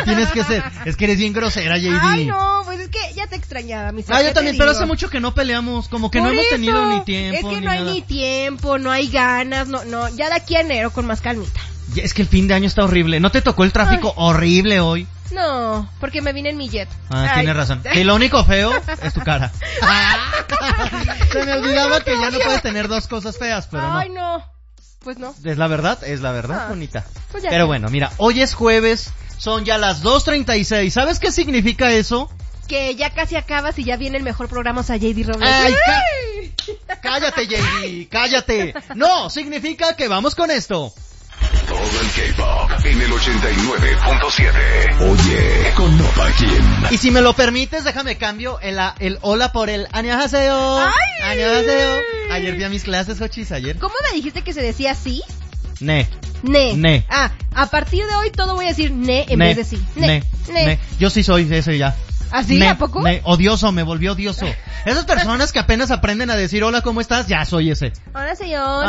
tienes que ser. Es que eres bien grosera, JD. Ay, no, pues es que ya te extrañaba, mi yo también, pero hace mucho que no peleamos, como que por no hemos eso, tenido ni tiempo. Es que ni no hay nada. ni tiempo, no hay ganas, no, ya de aquí a enero con más calmita. Es que el fin de año está horrible. ¿No te tocó el tráfico horrible hoy? No, porque me vine en mi jet. Tienes razón. Y lo único feo es tu cara. Se me olvidaba que ya no puedes tener dos cosas feas, pero no. Ay, no. Pues no. Es la verdad, bonita. Pues pero bueno, mira, hoy es jueves, son ya las 2:36. ¿Sabes qué significa eso? Que ya casi acabas y ya viene el mejor programa, o sea, JD Robles. Ay, cállate, JD, cállate. No, significa que vamos con esto. Todo el K-pop en el 89.7. Oye, con Nova Kim. Y si me lo permites, déjame cambio el hola por el 안녕하세요. 안녕하세요. Ayer vi a mis clases, Jochis, ayer. ¿Cómo me dijiste que se decía sí? Ne. A partir de hoy todo voy a decir en vez de sí. Ne. Yo sí soy ese ya. ¿Así? ¿A poco? Odioso, me volvió odioso. Esas personas que apenas aprenden a decir hola, ¿cómo estás? Ya soy ese. Hola, señor.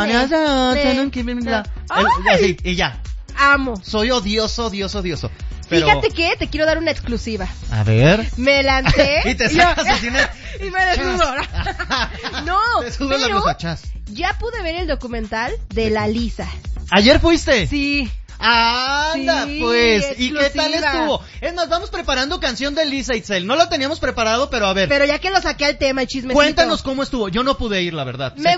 Así, y ya. Amo. Soy odioso. Pero... Fíjate que te quiero dar una exclusiva. A ver. Me lancé. Y te sacas así y me desnudo. No, te suben las rosachas. Ya pude ver el documental de la Lisa. ¿Ayer fuiste? Sí. Anda, sí, pues. exclusiva. ¿Y qué tal estuvo? Es más, vamos preparando canción de Lisa Itzel. No la teníamos preparado, pero a ver. Pero ya que lo saqué al tema, el chismecito. Cuéntanos cómo estuvo. Yo no pude ir, la verdad. Me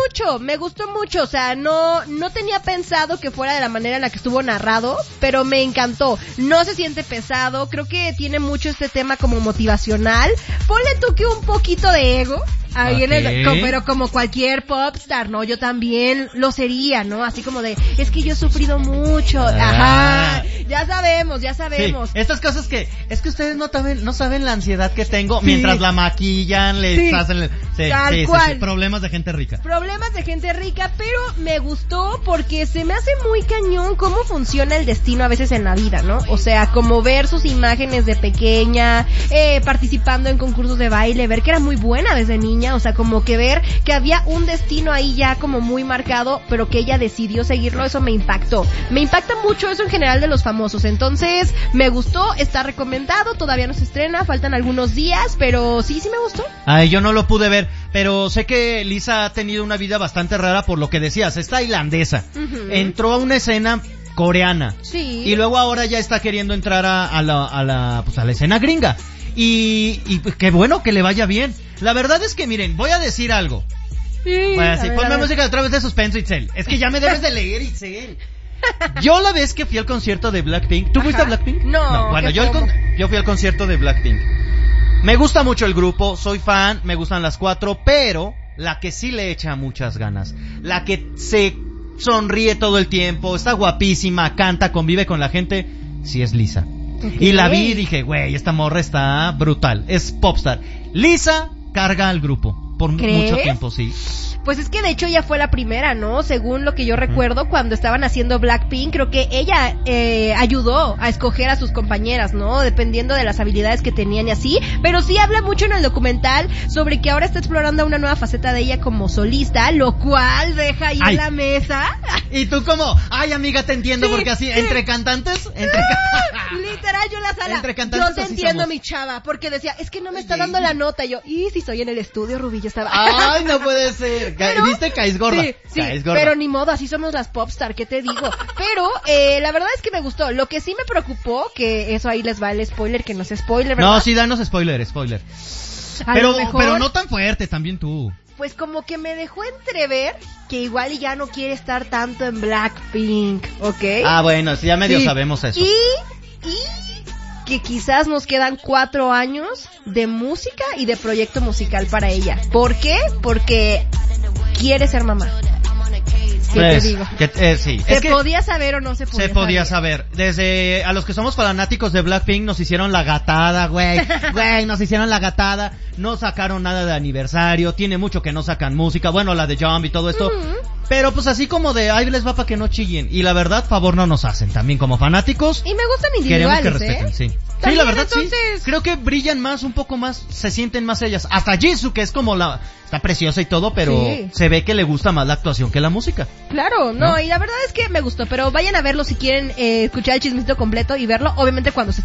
gustó mucho. O sea, no tenía pensado que fuera de la manera en la que estuvo narrado, pero me encantó. No se siente pesado. Creo que tiene mucho este tema como motivacional. Ponle tú que un poquito de ego. Ahí pero como cualquier popstar, ¿no? Yo también lo sería, ¿no? Así como de, es que yo he sufrido mucho. Ajá. Ya sabemos. Sí, estas cosas que, es que ustedes no saben la ansiedad que tengo mientras la maquillan, les hacen, tal cual. Sí, problemas de gente rica, pero me gustó porque se me hace muy cañón cómo funciona el destino a veces en la vida, ¿no? O sea, como ver sus imágenes de pequeña, participando en concursos de baile, ver que era muy buena desde niña. O sea, como que ver que había un destino ahí ya como muy marcado, pero que ella decidió seguirlo, eso me impactó. Me impacta mucho eso en general de los famosos. Entonces, me gustó, está recomendado, todavía no se estrena, faltan algunos días, pero sí me gustó. Ay, yo no lo pude ver, pero sé que Lisa ha tenido una vida bastante rara por lo que decías, es tailandesa. Entró a una escena coreana. Sí. Y luego ahora ya está queriendo entrar a la escena gringa. Y qué bueno que le vaya bien. La verdad es que miren, voy a decir algo. Sí, bueno, así, ponme música otra vez de suspenso, Itzel. Es que ya me debes de leer, Itzel. Yo la vez que fui al concierto de Blackpink. ¿Tú fuiste a Blackpink? No. Bueno, yo fui al concierto de Blackpink. Me gusta mucho el grupo, soy fan, me gustan las 4, pero la que sí le echa muchas ganas, la que se sonríe todo el tiempo, está guapísima, canta, convive con la gente, sí es Lisa. Okay. Y la vi y dije, güey, esta morra está brutal, es popstar. Lisa carga al grupo por mucho tiempo, sí. Pues es que de hecho ella fue la primera, ¿no? Según lo que yo recuerdo, cuando estaban haciendo Blackpink, creo que ella ayudó a escoger a sus compañeras, ¿no? Dependiendo de las habilidades que tenían y así. Pero sí habla mucho en el documental sobre que ahora está explorando una nueva faceta de ella como solista, lo cual deja ahí en la mesa. Y tú como, ay amiga, te entiendo, porque así, entre cantantes, literal, yo la sala, entre cantantes, yo te entiendo, mi chava, porque decía, es que no me está dando la nota, y yo, y si estoy en el estudio, Rubí, yo estaba. Ay, no puede ser. Pero, ¿viste? Caes gorda. Sí, caes gorda. Pero ni modo, así somos las popstar, ¿qué te digo? Pero, la verdad es que me gustó. Lo que sí me preocupó, que eso ahí les va el spoiler, que no es spoiler, ¿verdad? No, sí, danos spoiler. Pero no tan fuerte, también tú. Pues como que me dejó entrever que igual ya no quiere estar tanto en Blackpink, ¿ok? Ah, bueno, sí, ya medio sabemos eso. Y que quizás nos quedan 4 años de música y de proyecto musical para ella. ¿Por qué? Porque quiere ser mamá. ¿Qué te digo? Sí. ¿Se podía saber o no se podía? Se podía saber. Desde a los que somos fanáticos de Blackpink nos hicieron la gatada, güey, nos hicieron la gatada. No sacaron nada de aniversario. Tiene mucho que no sacan música. Bueno, la de Jump y todo esto. Pero pues así como de, ahí les va para que no chillen. Y la verdad, favor no nos hacen. También como fanáticos. Y me gustan individuales, queremos que respeten, sí. También, sí, la verdad entonces... sí. Creo que brillan más, un poco más, se sienten más ellas. Hasta Jisoo, que es como está preciosa y todo, pero se ve que le gusta más la actuación que la música. Claro, no, y la verdad es que me gustó. Pero vayan a verlo si quieren escuchar el chismecito completo y verlo. Obviamente cuando se